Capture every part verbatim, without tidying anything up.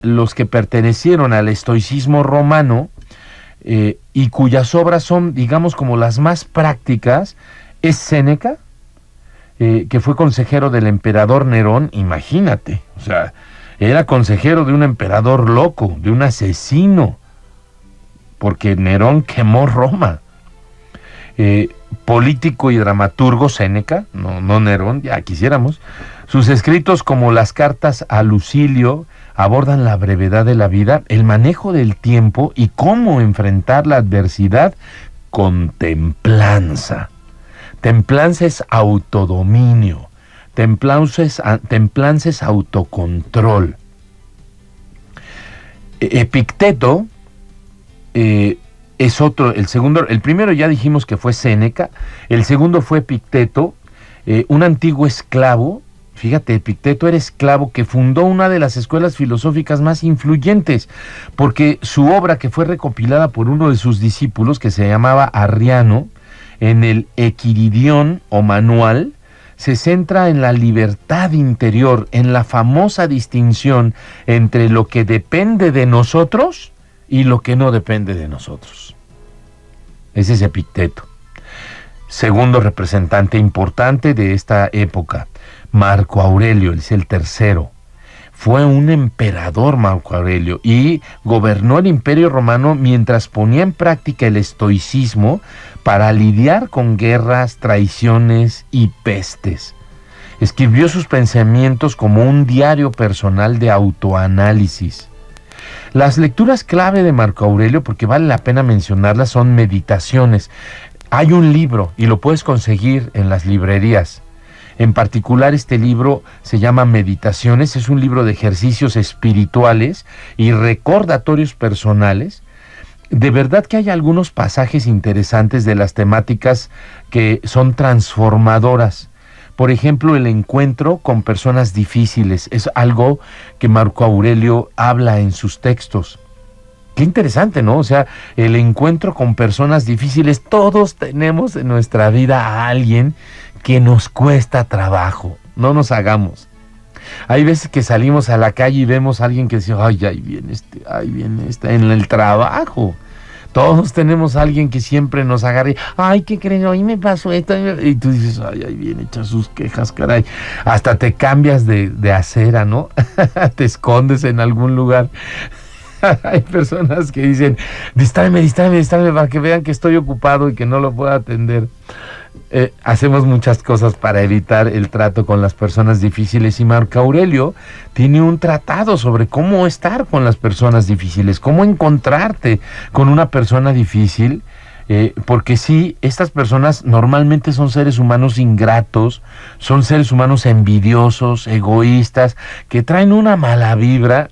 los que pertenecieron al estoicismo romano eh, y cuyas obras son, digamos, como las más prácticas, es Séneca, eh, que fue consejero del emperador Nerón. Imagínate, o sea, era consejero de un emperador loco, de un asesino, porque Nerón quemó Roma. Eh, político y dramaturgo Séneca, no, no Nerón, ya quisiéramos. Sus escritos, como las cartas a Lucilio, abordan la brevedad de la vida, el manejo del tiempo y cómo enfrentar la adversidad con templanza. Templanza es autodominio, templanza es, templanza es autocontrol. Epicteto eh, es otro, el segundo, el primero ya dijimos que fue Séneca, el segundo fue Epicteto, eh, un antiguo esclavo. Fíjate, Epicteto era esclavo que fundó una de las escuelas filosóficas más influyentes, porque su obra, que fue recopilada por uno de sus discípulos, que se llamaba Arriano, en el Equiridión o Manual, se centra en la libertad interior, en la famosa distinción entre lo que depende de nosotros y lo que no depende de nosotros. Ese es Epicteto. Segundo representante importante de esta época, Marco Aurelio, es el tercero. Fue un emperador Marco Aurelio y gobernó el Imperio Romano mientras ponía en práctica el estoicismo para lidiar con guerras, traiciones y pestes. Escribió sus pensamientos como un diario personal de autoanálisis. Las lecturas clave de Marco Aurelio, porque vale la pena mencionarlas, son Meditaciones. Hay un libro y lo puedes conseguir en las librerías. En particular, este libro se llama Meditaciones, es un libro de ejercicios espirituales y recordatorios personales. De verdad que hay algunos pasajes interesantes de las temáticas que son transformadoras. Por ejemplo, el encuentro con personas difíciles es algo que Marco Aurelio habla en sus textos. Qué interesante, ¿no? O sea, el encuentro con personas difíciles. Todos tenemos en nuestra vida a alguien que nos cuesta trabajo. No nos hagamos. Hay veces que salimos a la calle y vemos a alguien que dice, ay, ahí viene este, ahí viene este, en el trabajo. Todos tenemos a alguien que siempre nos agarre, ay, ¿qué creen? Hoy me pasó esto. Y tú dices, ay, ahí viene, echa sus quejas, caray. Hasta te cambias de, de acera, ¿no? Te escondes en algún lugar. Hay personas que dicen, distráeme, distráeme, distráeme, para que vean que estoy ocupado y que no lo puedo atender. Eh, hacemos muchas cosas para evitar el trato con las personas difíciles, y Marco Aurelio tiene un tratado sobre cómo estar con las personas difíciles, cómo encontrarte con una persona difícil, eh, porque sí, estas personas normalmente son seres humanos ingratos, son seres humanos envidiosos, egoístas, que traen una mala vibra.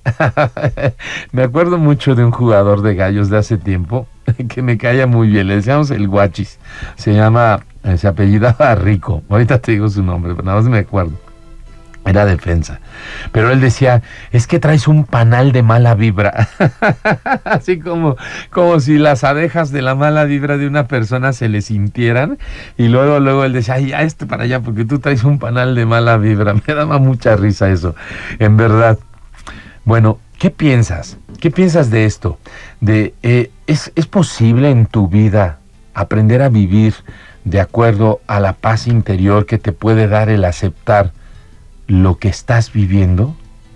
Me acuerdo mucho de un jugador de gallos de hace tiempo, que me caía muy bien, le decíamos el Guachis, se llama, se apellidaba Rico, ahorita te digo su nombre, pero nada más me acuerdo, era defensa, pero él decía, es que traes un panal de mala vibra, así como, como si las abejas de la mala vibra de una persona se le sintieran, y luego, luego él decía, ay, ya este para allá, porque tú traes un panal de mala vibra. Me daba mucha risa eso, en verdad. Bueno, ¿qué piensas? ¿Qué piensas de esto? De, eh, ¿es, ¿Es posible en tu vida aprender a vivir de acuerdo a la paz interior que te puede dar el aceptar lo que estás viviendo?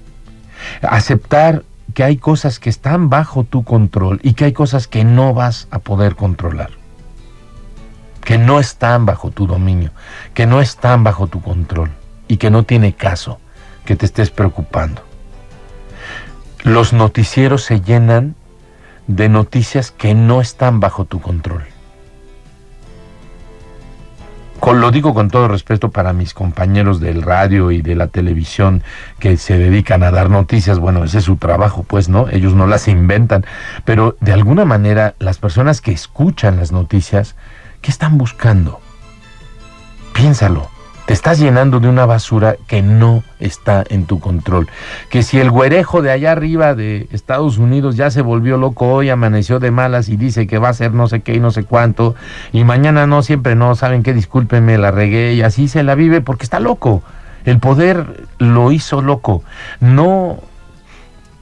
Aceptar que hay cosas que están bajo tu control y que hay cosas que no vas a poder controlar, que no están bajo tu dominio, que no están bajo tu control y que no tiene caso que te estés preocupando. Los noticieros se llenan de noticias que no están bajo tu control. Con, lo digo con todo respeto para mis compañeros del radio y de la televisión que se dedican a dar noticias. Bueno, ese es su trabajo, pues, ¿no? Ellos no las inventan. Pero de alguna manera, las personas que escuchan las noticias, ¿qué están buscando? Piénsalo. Te estás llenando de una basura que no está en tu control. Que si el güerejo de allá arriba de Estados Unidos ya se volvió loco hoy, amaneció de malas y dice que va a hacer no sé qué y no sé cuánto, y mañana no, siempre no, ¿saben qué? Discúlpenme, la regué, y así se la vive porque está loco. El poder lo hizo loco. No